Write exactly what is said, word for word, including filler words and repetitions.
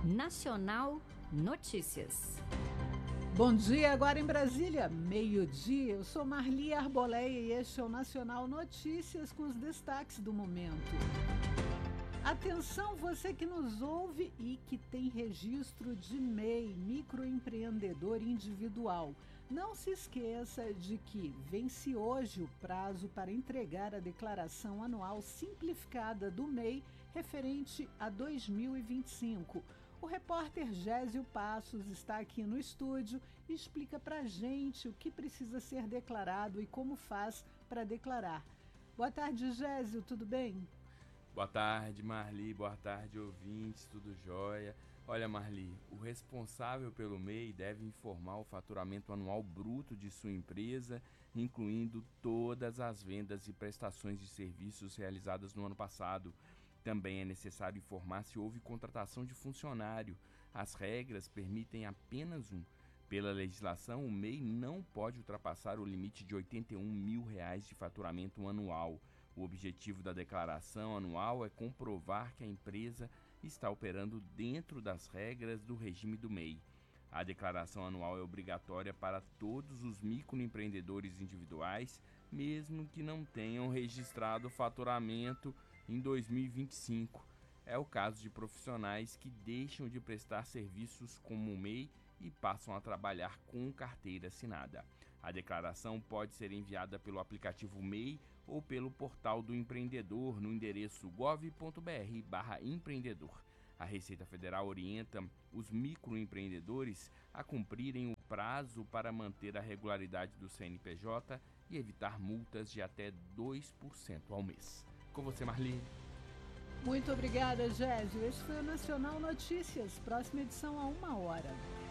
Nacional Notícias. Bom dia, agora em Brasília, meio-dia. Eu sou Marli Arboleia e este é o Nacional Notícias com os destaques do momento. Atenção, você que nos ouve e que tem registro de M E I, microempreendedor individual. Não se esqueça de que vence hoje o prazo para entregar a declaração anual simplificada do M E I referente a dois mil e vinte e cinco. O repórter Gésio Passos está aqui no estúdio e explica pra gente o que precisa ser declarado e como faz para declarar. Boa tarde, Gésio, tudo bem? Boa tarde, Marli. Boa tarde, ouvintes. Tudo jóia? Olha, Marli, o responsável pelo M E I deve informar o faturamento anual bruto de sua empresa, incluindo todas as vendas e prestações de serviços realizadas no ano passado. Também é necessário informar se houve contratação de funcionário. As regras permitem apenas um. Pela legislação, o M E I não pode ultrapassar o limite de oitenta e um mil reais de faturamento anual. O objetivo da declaração anual é comprovar que a empresa está operando dentro das regras do regime do M E I. A declaração anual é obrigatória para todos os microempreendedores individuais, mesmo que não tenham registrado faturamento em dois mil e vinte e cinco. É o caso de profissionais que deixam de prestar serviços como o M E I e passam a trabalhar com carteira assinada. A declaração pode ser enviada pelo aplicativo M E I ou pelo portal do empreendedor no endereço gov ponto br barra empreendedor. A Receita Federal orienta os microempreendedores a cumprirem o prazo para manter a regularidade do C N P J e evitar multas de até dois por cento ao mês. Com você, Marli. Muito obrigada, Gésio. Esse foi o Nacional Notícias. Próxima edição a uma hora.